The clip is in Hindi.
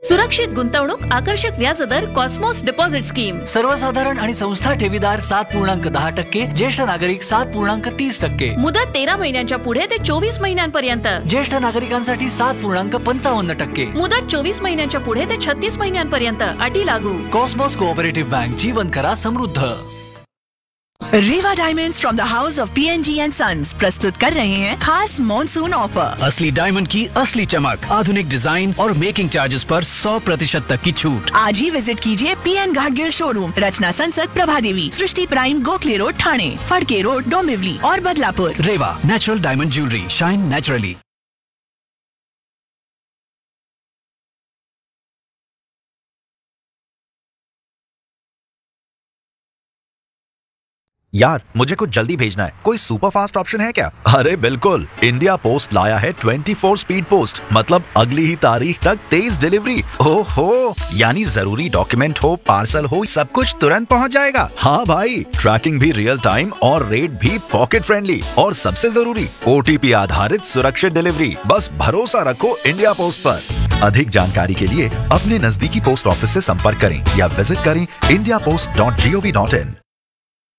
सुरक्षित गुंतवणूक, आकर्षक व्याजदर, कॉस्मॉस डिपॉझिट स्कीम. सर्वसाधारण आणि संस्था ठेवीदार 7.10%, ज्येष्ठ नागरिक 7.30%. मुदत 13 महिन्यांच्या पुढे ते 24 महिन्यांपर्यंत. ज्येष्ठ नागरिकांसाठी 7.55%. मुदत 24 महिन्यांच्या पुढे ते 36 महिन्यांपर्यंत. अटी लागू. Cosmos cooperative bank. जीवन करा समृद्ध. रेवा diamonds from the house of PNG and sons प्रस्तुत कर रहे हैं खास मॉनसून ऑफर. असली डायमंड की असली चमक, आधुनिक डिजाइन और मेकिंग चार्जेस पर 100% तक की छूट. आज ही विजिट कीजिए PN घाटगिल शोरूम, रचना संसद, प्रभादेवी, सृष्टि prime, Gokhale road, Thane, Phadke road, Dombivli और बदलापुर. रेवा natural diamond jewellery, shine naturally. यार मुझे कुछ जल्दी भेजना है, कोई सुपर फास्ट ऑप्शन है क्या? अरे बिल्कुल, इंडिया पोस्ट लाया है 24 स्पीड पोस्ट, मतलब अगली ही तारीख तक तेज डिलीवरी. ओहो, यानी जरूरी डॉक्यूमेंट हो, पार्सल हो, सब कुछ तुरंत पहुंच जाएगा. हाँ भाई, ट्रैकिंग भी रियल टाइम और रेट भी पॉकेट फ्रेंडली. और सबसे जरूरी, OTP आधारित सुरक्षित डिलीवरी. बस भरोसा रखो इंडिया पोस्ट पर. अधिक जानकारी के लिए अपने नजदीकी पोस्ट ऑफिस से संपर्क करें या विजिट करें indiapost.gov.in.